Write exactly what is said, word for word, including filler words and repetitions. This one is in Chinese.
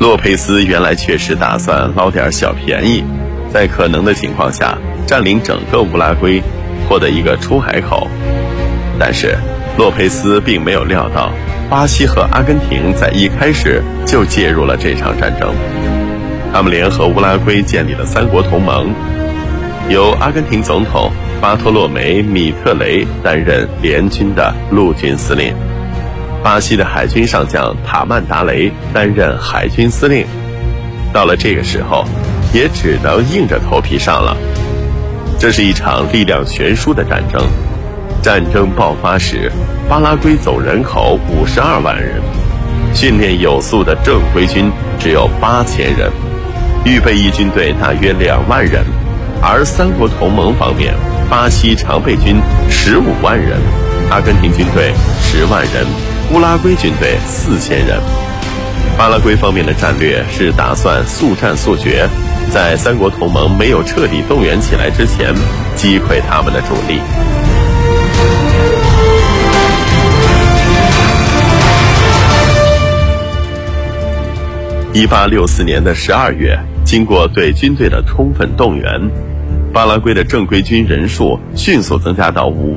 洛佩斯原来确实打算捞点小便宜，在可能的情况下占领整个乌拉圭，获得一个出海口。但是洛佩斯并没有料到，巴西和阿根廷在一开始就介入了这场战争。他们联合乌拉圭建立了三国同盟，由阿根廷总统巴托洛梅·米特雷担任联军的陆军司令，巴西的海军上将塔曼达雷担任海军司令。到了这个时候，也只能硬着头皮上了。这是一场力量悬殊的战争。战争爆发时，巴拉圭总人口五十二万人，训练有素的正规军只有八千人，预备役军队大约两万人。而三国同盟方面，巴西常备军十五万人，阿根廷军队十万人，乌拉圭军队四千人。巴拉圭方面的战略是打算速战速决，在三国同盟没有彻底动员起来之前，击溃他们的主力。一八六四年的十二月，经过对军队的充分动员，巴拉圭的正规军人数迅速增加到五